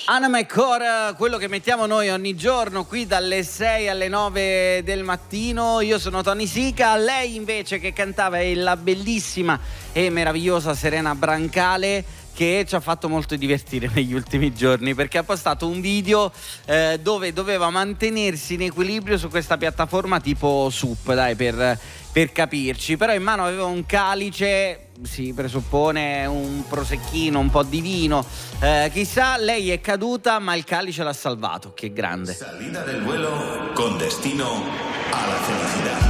Anna McCord, quello che mettiamo noi ogni giorno qui dalle 6 alle 9 del mattino. Io sono Tony Sica, lei invece che cantava è la bellissima e meravigliosa Serena Brancale, che ci ha fatto molto divertire negli ultimi giorni perché ha postato un video dove doveva mantenersi in equilibrio su questa piattaforma tipo SUP, dai, per capirci, però in mano aveva un calice, si presuppone un prosecchino, un po' di vino, chissà, lei è caduta ma il calice l'ha salvato, che grande. Salida del vuelo con destino a la felicidad.